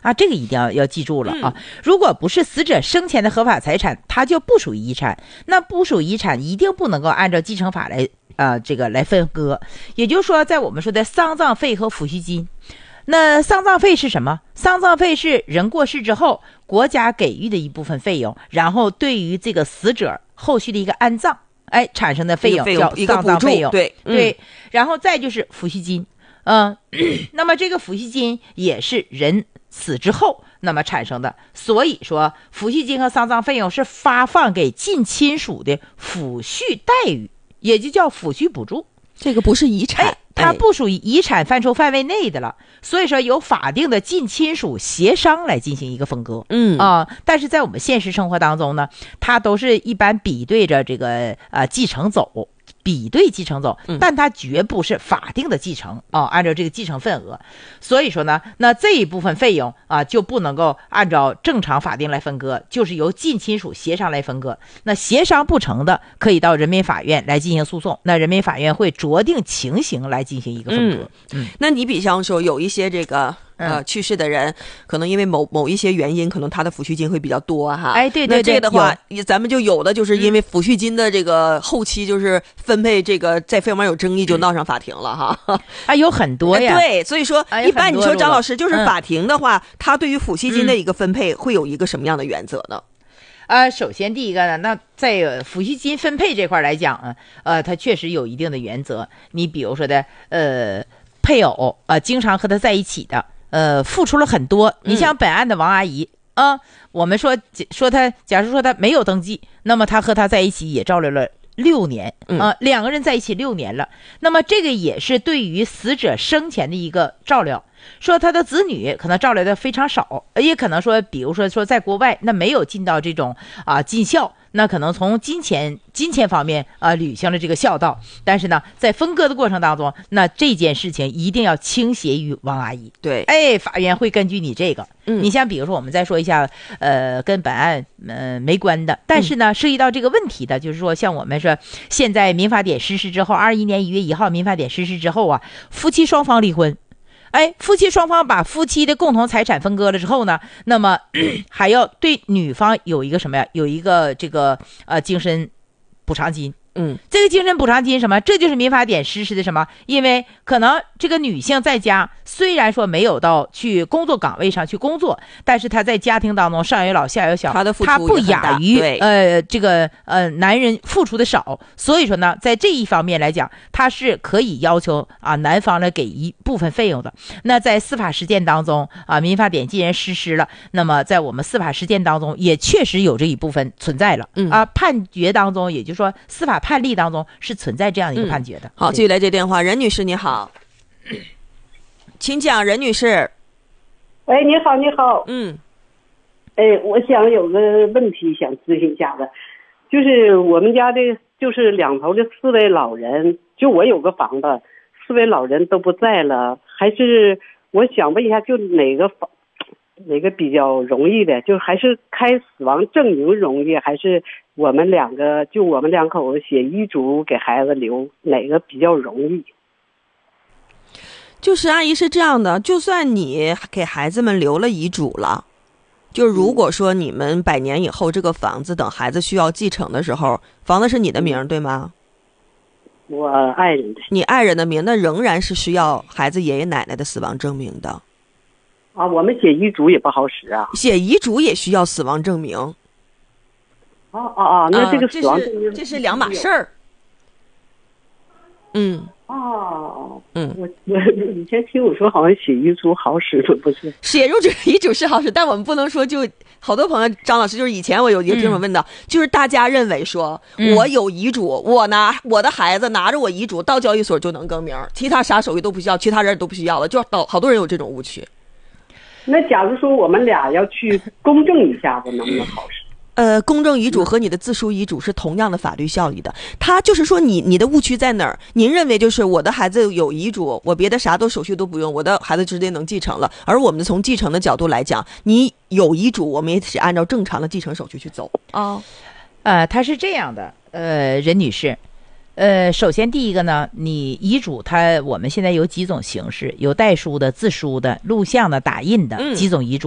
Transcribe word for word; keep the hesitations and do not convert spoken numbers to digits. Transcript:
啊，这个一定要要记住了啊！如果不是死者生前的合法财产，它就不属于遗产。那不属于遗产，一定不能够按照继承法来啊、呃、这个来分割。也就是说，在我们说的丧葬费和抚恤金，那丧葬费是什么？丧葬费是人过世之后，国家给予的一部分费用，然后对于这个死者后续的一个安葬，哎，产生的费用叫丧葬费用。 对、嗯、 对，然后再就是抚恤金。嗯，那么这个抚恤金也是人死之后那么产生的，所以说抚恤金和丧葬费用是发放给近亲属的抚恤待遇，也就叫抚恤补助。 这个不是遗产、哎、 它不属于遗产范畴范围内的了，所以说由法定的近亲属协商来进行一个分割。 嗯啊、呃，但是在我们现实生活当中呢，它都是一般比对着这个呃继承走。比对继承走，但它绝不是法定的继承啊、哦，按照这个继承份额，所以说呢，那这一部分费用啊就不能够按照正常法定来分割，就是由近亲属协商来分割。那协商不成的，可以到人民法院来进行诉讼，那人民法院会酌定情形来进行一个分割。 嗯，嗯那你比方说有一些这个。呃，去世的人可能因为某某一些原因，可能他的抚恤金会比较多哈。 哎，对对对， 那这个的话，咱们就有的就是因为抚恤金的这个后期就是分配这个在费用上有争议，就闹上法庭了哈。 啊，有很多呀。 对，所以说一般你说张老师，就是法庭的话，他对于抚恤金的一个分配会有一个什么样的原则呢？ 呃，首先第一个呢，那在抚恤金分配这块来讲啊，呃，它确实有一定的原则。你比如说的，呃，配偶啊、呃，经常和他在一起的。呃，付出了很多。你像本案的王阿姨、嗯、啊，我们说说她，假如说她没有登记，那么她和他在一起也照料了六年啊，两个人在一起六年了。那么这个也是对于死者生前的一个照料。说他的子女可能照料的非常少，也可能说，比如说说在国外，那没有尽到这种啊尽孝，那可能从金钱金钱方面啊履行了这个孝道，但是呢，在分割的过程当中，那这件事情一定要倾斜于王阿姨。 对， 哎，法院会根据你这个， 嗯， 你像比如说我们再说一下，呃，跟本案呃没关的，但是呢，涉及到这个问题的，就是说像我们说现在民法典实施之后，二一年一月一号民法典实施之后啊，夫妻双方离婚。哎，夫妻双方把夫妻的共同财产分割了之后呢，那么还要对女方有一个什么呀？有一个这个呃精神补偿金。 嗯， 这个精神补偿金什么？这就是民法典实施的什么？因为可能这个女性在家虽然说没有到去工作岗位上去工作，但是她在家庭当中上有老下有小， 她的付出她不亚于呃这个呃男人付出的少，所以说呢，在这一方面来讲，她是可以要求啊男方来给一部分费用的。那在司法实践当中啊，民法典既然实施了，那么在我们司法实践当中也确实有这一部分存在了。 嗯啊，判决当中也就是说司法判例当中是存在这样一个判决的。 嗯、好，继续来接电话，任女士你好，请讲，任女士。 喂，你好，你好。 嗯， 哎，我想有个问题想咨询一下子，就是我们家的，就是两头的四位老人，就我有个房子，四位老人都不在了，还是我想问一下，就哪个房？哪个比较容易的？就还是开死亡证明容易，还是我们两个就我们两口子写遗嘱给孩子留，哪个比较容易？ 就是阿姨是这样的，就算你给孩子们留了遗嘱了，就如果说你们百年以后这个房子等孩子需要继承的时候，房子是你的名对吗？ 我爱人的。 你爱人的名，那仍然是需要孩子爷爷奶奶的死亡证明的。 啊，我们写遗嘱也不好使啊。 写遗嘱也需要死亡证明。 哦哦哦，那这个死亡证明、 呃、这, 是这是两码事儿。嗯。 哦。 嗯。 我我以前听我说，好像写遗嘱好使的，不是？ 写遗嘱遗嘱是好使，但我们不能说就好多朋友，张老师就是以前我有一个听众问到、嗯，就是大家认为说、嗯、我有遗嘱，我拿我的孩子拿着我遗嘱到交易所就能更名，其他啥手续都不需要，其他人都不需要了，就好好多人有这种误区。 那假如说我们俩要去公证一下子，能不能好使？ 呃，公证遗嘱和你的自书遗嘱是同样的法律效力的。他就是说你你的误区在哪儿？您认为就是我的孩子有遗嘱，我别的啥都手续都不用，我的孩子直接能继承了。而我们从继承的角度来讲，你有遗嘱，我们也是按照正常的继承手续去走啊、哦。 呃，他是这样的，呃，任女士。呃，首先第一个呢，你遗嘱它我们现在有几种形式，有代书的、自书的、录像的、打印的、嗯、几种遗嘱。